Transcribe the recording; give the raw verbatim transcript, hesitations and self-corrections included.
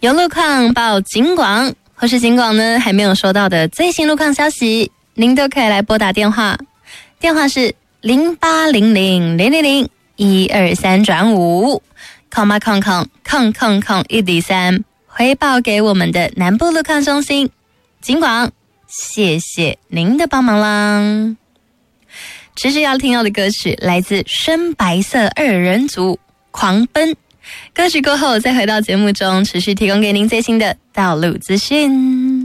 有路况报警广，或是警广呢还没有收到的最新路况消息，您都可以来拨打电话，电话是零八零零零零零一二三转五，空吧空空空空空一零三，回报给我们的南部路况中心警广，谢谢您的帮忙啦。持续要听到的歌曲来自深白色二人组狂奔，歌曲过后再回到节目中，持续提供给您最新的道路资讯。